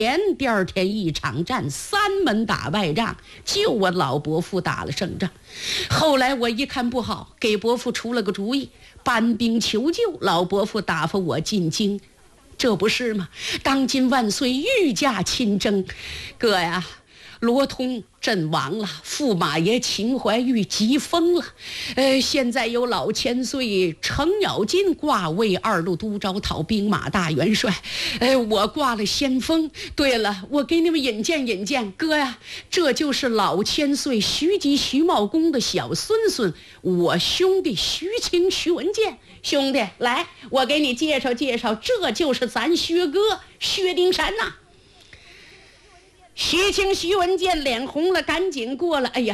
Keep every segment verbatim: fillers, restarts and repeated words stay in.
天第二天一场战，三门打败仗，就我老伯父打了胜仗。后来我一看不好，给伯父出了个主意，搬兵求救。老伯父打发我进京，这不是吗？当今万岁，御驾亲征，哥呀，罗通阵亡了，驸马爷秦怀玉急疯了，呃，现在有老千岁程咬金挂位二路都招讨兵马大元帅，呃，我挂了先锋。对了，我给你们引荐引荐，哥呀，这就是老千岁徐吉徐茂公的小孙孙，我兄弟徐清徐文建。兄弟，来，我给你介绍介绍，这就是咱薛哥薛丁山呐、啊。徐清徐文建脸红了，赶紧过了。哎呀，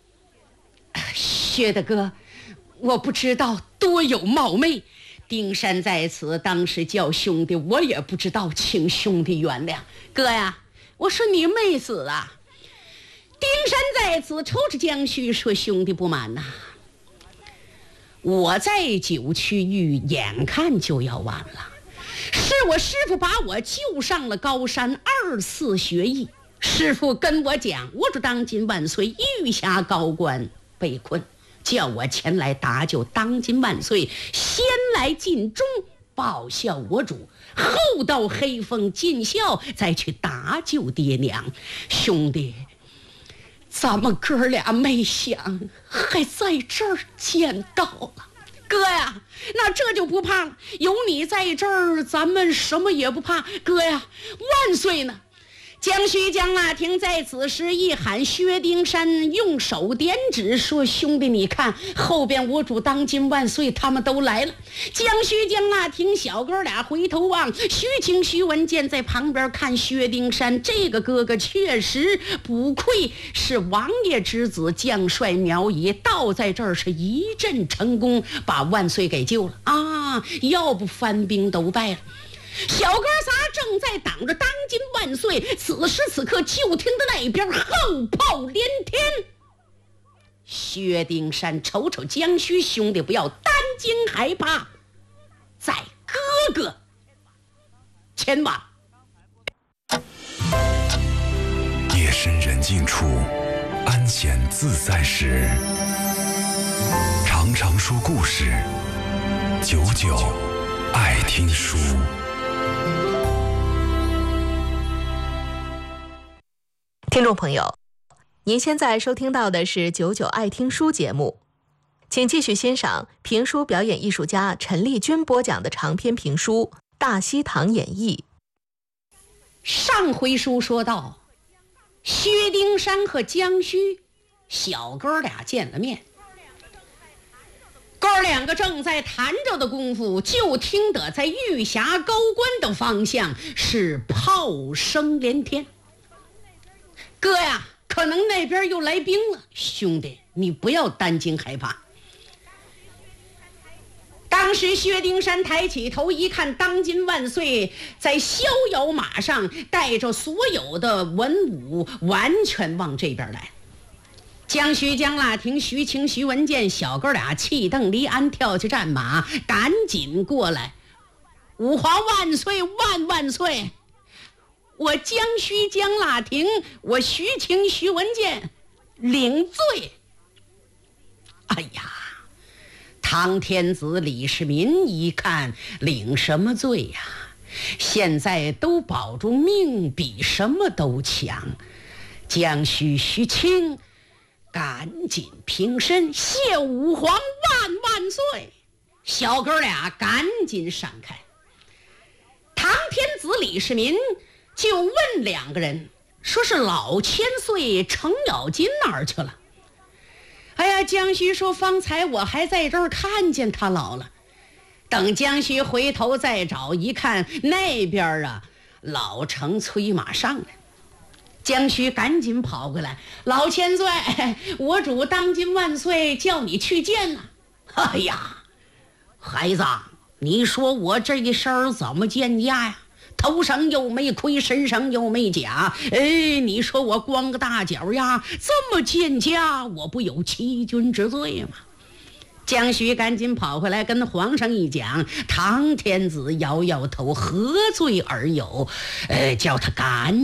薛大哥，我不知道，多有冒昧。丁山在此，当时叫兄弟，我也不知道，请兄弟原谅。哥呀，我说你妹死啊！丁山在此，抽着江须说：“兄弟不满呐、啊，我在九曲域，眼看就要完了。是我师傅把我救上了高山，二次学艺。师傅跟我讲，我说当今万岁，御辖高官被困，叫我前来搭救当今万岁，先来尽忠，报效我主，后到黑风尽孝，再去搭救爹娘。兄弟，咱们哥俩没想还在这儿见到了。哥呀，那这就不怕了，有你在这儿，咱们什么也不怕。哥呀，万岁呢！”江须江腊亭在此时一喊，薛丁山用手点指说：“兄弟，你看后边我主当今万岁他们都来了。”江须江腊亭小哥俩回头望，徐清徐文建在旁边看薛丁山，这个哥哥确实不愧是王爷之子，将帅苗裔，倒在这儿是一阵成功，把万岁给救了啊！要不翻兵都败了。小哥仨正在挡着当今万岁，此时此刻就听的那边后炮连天。薛丁山瞅瞅江须，兄弟不要担惊害怕，在哥哥前往。 夜深人静处，安闲自在时，常常说故事，久久爱听书。 听众朋友，您现在收听到的是九九爱听书节目，请继续欣赏评书表演艺术家陈丽君播讲的长篇评书《大西堂演义》。 上回书说到，薛丁山和江须小哥俩见了面，哥两个正在谈着的功夫，就听得在御辖高官的方向是炮声连天。哥呀，可能那边又来兵了。兄弟，你不要担惊害怕。当时薛丁山抬起头一看，当今万岁在逍遥马上，带着所有的文武完全往这边来。江须江腊亭徐清徐文建小哥俩气瞪离鞍，跳起战马赶紧过来。吾皇万岁万万岁！我江须江腊亭，我徐清徐文建领罪。哎呀，唐天子李世民一看，领什么罪呀？现在都保住命比什么都强。江须徐清赶紧平身，谢吾皇万万岁！小哥俩赶紧闪开。唐天子李世民就问两个人，说是老千岁程咬金哪儿去了？哎呀，江须说方才我还在这儿看见他老了。等江须回头再找一看，那边啊老程催马上来。江须赶紧跑过来，老千岁，我主当今万岁叫你去见呢。哎呀，孩子，你说我这一身怎么见家呀？头上又没盔，身上又没甲，哎，你说我光个大脚丫，这么见家，我不有欺君之罪吗？ 江须赶紧跑回来跟皇上一讲，唐天子摇摇头，喝醉而有，呃，叫他赶